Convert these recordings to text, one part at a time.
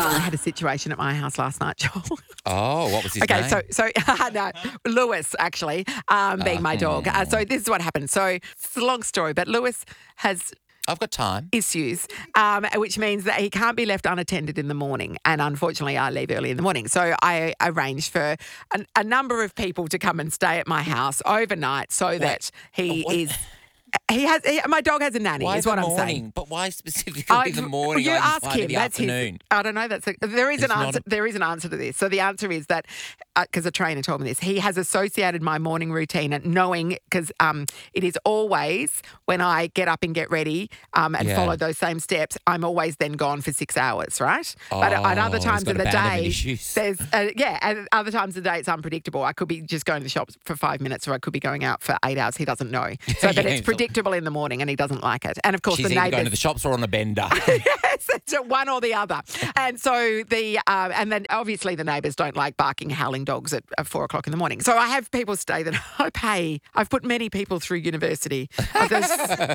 I had a situation at my house last night, Joel. Oh, what was his name? Okay, so no, Lewis, actually, being my dog. So this is what happened. So it's a long story, but Lewis has I've got time. issues, which means that he can't be left unattended in the morning. And unfortunately, I leave early in the morning. So I arranged for a number of people to come and stay at my house overnight so that he is... my dog has a nanny, Why is what the I'm morning? saying. But why specifically the morning? You like ask part of him. the That's afternoon? I don't know. There is an It's not answer. There is an answer to this. So the answer is that because a trainer told me this, he has associated my morning routine and knowing because it is always when I get up and get ready and follow those same steps, I'm always then gone for 6 hours, right? But at other times of the day, there's and other times of the day it's unpredictable. I could be just going to the shops for 5 minutes, or I could be going out for 8 hours. He doesn't know. So, but it's predictable in the morning, and he doesn't like it. And of course, She's the either neighbours going to the shops or on a bender. yes, it's one or the other. And so and then obviously the neighbours don't like barking, howling dogs at 4 o'clock in the morning. So I have people stay that I pay. I've put many people through university. There's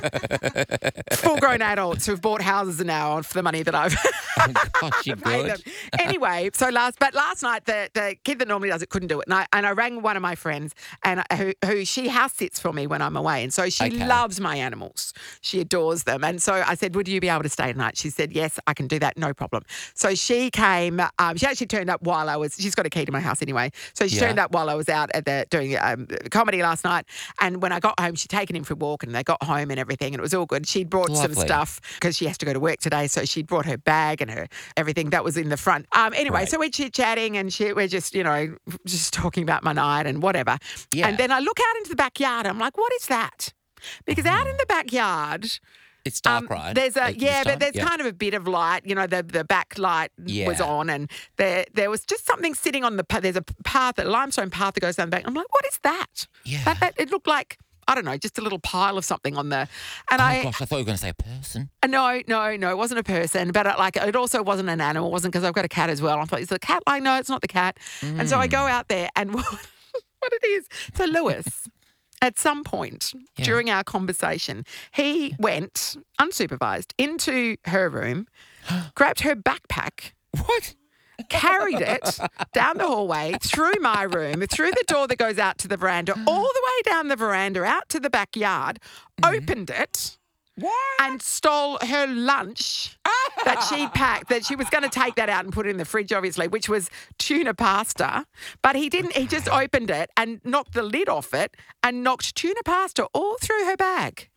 full-grown adults who've bought houses now for the money that I've Gosh, you're paid them. good. Anyway, so last night the kid that normally does it couldn't do it, and I rang one of my friends and who she house sits for me when I'm away, and so she loves my animals. She adores them, and so I said, "Would you be able to stay tonight?" She said, "Yes, I can do that, no problem." So she came. She actually turned up while I was. She's got a key to my house anyway, so she turned up while I was out at doing comedy last night. And when I got home, she'd taken him for a walk, and they got home and everything, and it was all good. She'd brought some stuff because she has to go to work today, so she'd brought her bag and her everything that was in the front. Anyway, so we're chit-chatting and we're just, just talking about my night and whatever. Yeah. And then I look out into the backyard. I'm like, what is that? Because out in the backyard... It's dark, right? There's but there's kind of a bit of light. The back light was on, and there was just something sitting on the. There's a path, a limestone path that goes down the back. I'm like, what is that? Yeah, that it looked like, I don't know, just a little pile of something on the. And gosh, I thought you were going to say a person. No, it wasn't a person, but it also wasn't an animal. It wasn't, because I've got a cat as well. I thought, is it a cat? Like, no, it's not the cat. And so I go out there, and what it is? So Lewis. At some point during our conversation, he went unsupervised into her room, grabbed her backpack. What? Carried it down the hallway, through my room, through the door that goes out to the veranda, all the way down the veranda, out to the backyard, opened it. What? And stole her lunch that she'd packed, that she was going to take that out and put it in the fridge, obviously, which was tuna pasta. But he didn't. He just opened it and knocked the lid off it and knocked tuna pasta all through her bag.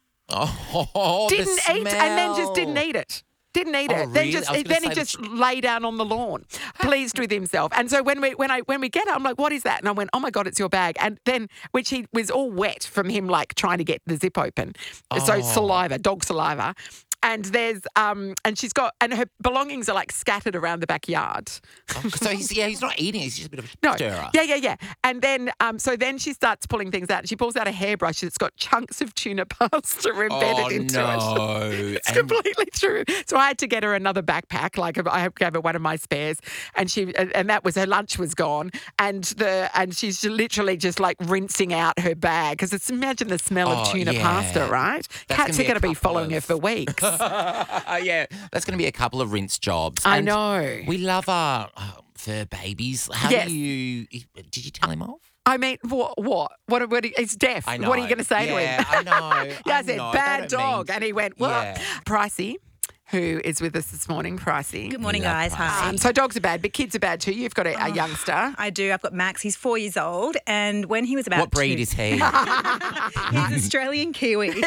Oh, didn't eat, and then just didn't eat it. Didn't eat it. Really? Then he just lay down on the lawn, pleased with himself. And so when we get up, I'm like, what is that? And I went, oh my God, it's your bag. And then, which he was all wet from him like trying to get the zip open. So saliva, dog saliva. And there's and she's got, and her belongings are like scattered around the backyard. So he's not eating it, he's just a bit of a stirrer. Yeah. And then so then she starts pulling things out, and she pulls out a hairbrush that's got chunks of tuna pasta embedded into it. It's completely true. So I had to get her another backpack, like I gave her one of my spares, and that was, her lunch was gone, and she's literally just like rinsing out her bag, because imagine the smell of tuna pasta, right? Cats are going to be following her for weeks. Yeah, that's going to be a couple of rinse jobs. I know. We love our fur babies. How did you tell him off? I mean, what? He's deaf. I know. What are you going to say to him? I know. I said, bad dog. And he went, well, Pricey, who is with us this morning, Pricey. Good morning, guys. Hi. So dogs are bad, but kids are bad too. You've got a youngster. I do. I've got Max. He's 4 years old, and when he was about What breed is he? He's Australian Kiwi.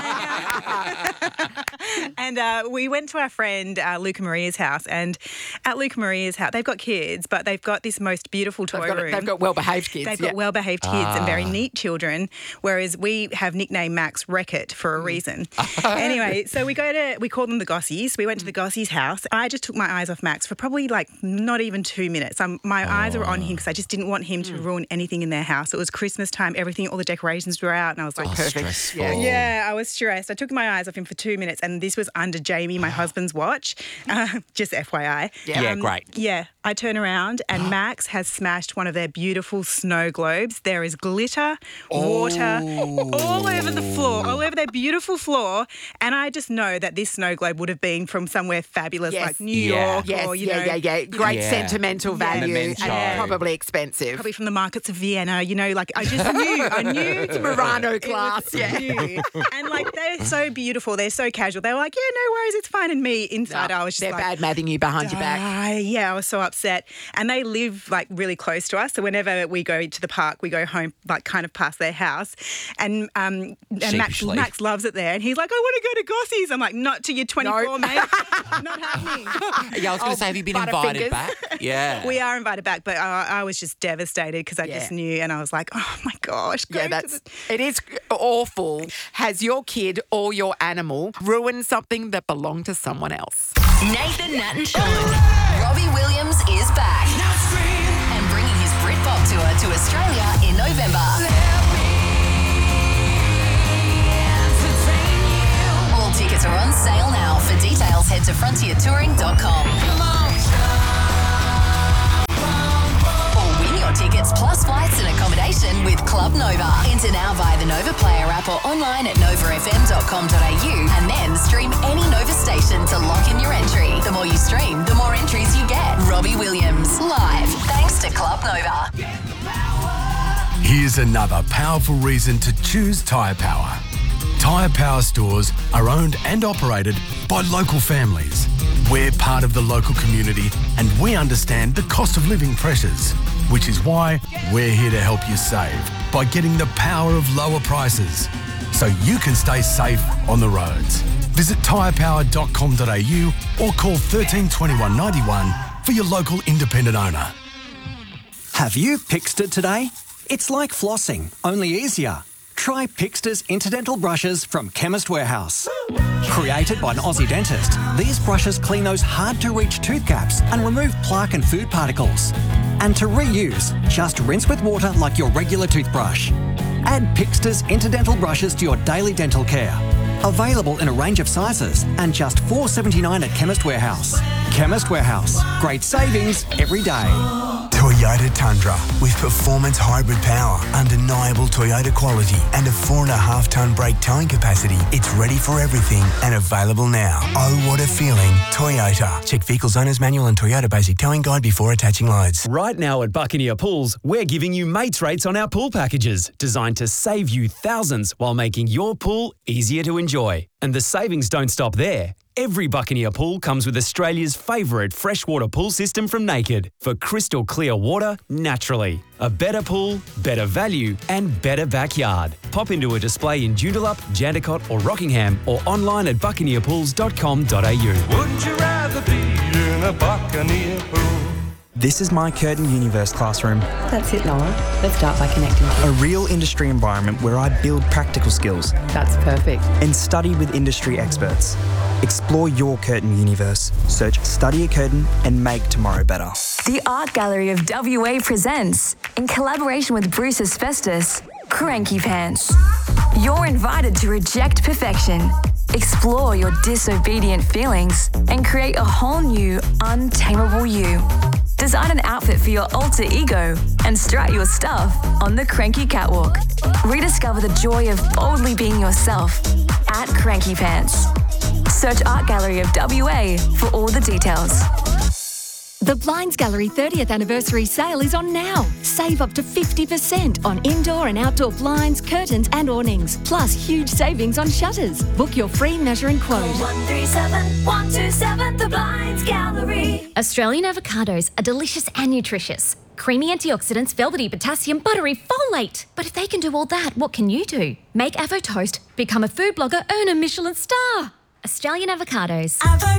And we went to our friend Luca Maria's house, and at Luca Maria's house, they've got kids, but they've got this most beautiful toy room. They've got well-behaved kids. They've got well-behaved kids and very neat children, whereas we have nicknamed Max Wreck-It for a reason. Anyway, so we call them the Gossies. We went to the Gossies' house. I just took my eyes off Max for probably like not even 2 minutes. My eyes were on him because I just didn't want him to ruin anything in their house. It was Christmas time. All the decorations were out, and I was like, perfect. Stressful. Yeah, I was stressed. I took my eyes off him for 2 minutes, and this was under Jamie, my husband's watch. Just FYI. Yeah, great. Yeah, I turn around and Max has smashed one of their beautiful snow globes. There is glitter, water all over the floor, all over their beautiful floor, and I just know that this snow globe would have been from somewhere fabulous Yes. like New York Yes, or, you know. Great Yeah. sentimental value Memento. and probably expensive. Probably from the markets of Vienna, you know, like I just knew. I knew It's Murano class, I knew. And like they're so beautiful. They're so casual. They were like, yeah, no worries, it's fine. And me inside, I was just They're like, bad-mouthing you behind your back. yeah, I was so upset. And they live like really close to us. So whenever we go to the park, we go home like kind of past their house. And Sheepishly. Max loves it there. And he's like, I want to go to Gossie's. I'm like, not till you're 24, mate. Not happening. Yeah, I was going to say, have you been invited Butterfingers. back? Yeah. We are invited back, but I was just devastated because I just knew, and I was like, oh my gosh. It is awful. Has your kid or your animal ruined something that belonged to someone else? Nathan, Nat and Sean. Robbie Williams is back and bringing his Britpop tour to Australia in November. All tickets are on sale now. For details, head to frontiertouring.com. Or win your tickets plus flights and accommodation with Club Nova. Enter now via the Nova Player app or online at novafm.com.au and then stream any Nova station to lock in your entry. The more you stream, the more entries you get. Robbie Williams, live, thanks to Club Nova. Here's another powerful reason to choose Tyre Power. Tyre Power stores are owned and operated by local families. We're part of the local community and we understand the cost of living pressures, which is why we're here to help you save by getting the power of lower prices so you can stay safe on the roads. Visit tyrepower.com.au or call 13 21 91 for your local independent owner. Have you Pixted today? It's like flossing, only easier. Try Pixter's Interdental brushes from Chemist Warehouse. Created by an Aussie dentist, these brushes clean those hard-to-reach tooth gaps and remove plaque and food particles. And to reuse, just rinse with water like your regular toothbrush. Add Pixter's Interdental brushes to your daily dental care. Available in a range of sizes and just $4.79 at Chemist Warehouse. Chemist Warehouse. Great savings every day. Toyota Tundra with performance hybrid power, undeniable Toyota quality and a 4.5-tonne brake towing capacity. It's ready for everything and available now. Oh, what a feeling. Toyota. Check Vehicles Owner's Manual and Toyota Basic Towing Guide before attaching loads. Right now at Buccaneer Pools, we're giving you mates rates on our pool packages, designed to save you thousands while making your pool easier to enjoy. And the savings don't stop there. Every Buccaneer pool comes with Australia's favourite freshwater pool system from Naked for crystal clear water naturally. A better pool, better value and better backyard. Pop into a display in Joondalup, Jandakot or Rockingham or online at buccaneerpools.com.au. Would you rather be in a Buccaneer pool? This is my Curtin Universe classroom. That's it, Noah. Let's start by connecting. A real industry environment where I build practical skills. That's perfect. And study with industry experts. Explore your Curtin universe. Search Study at Curtin and make tomorrow better. The Art Gallery of WA presents, in collaboration with Bruce Asbestos, Cranky Pants. You're invited to reject perfection, explore your disobedient feelings, and create a whole new, untamable you. Design an outfit for your alter ego and strut your stuff on the Cranky Catwalk. Rediscover the joy of boldly being yourself at Cranky Pants. Search Art Gallery of WA for all the details. The Blinds Gallery 30th anniversary sale is on now. Save up to 50% on indoor and outdoor blinds, curtains and awnings. Plus huge savings on shutters. Book your free measure and quote. 137 127 The Blinds Gallery. Australian avocados are delicious and nutritious. Creamy antioxidants, velvety potassium, buttery folate. But if they can do all that, what can you do? Make Avo Toast, become a food blogger, earn a Michelin star. Australian avocados.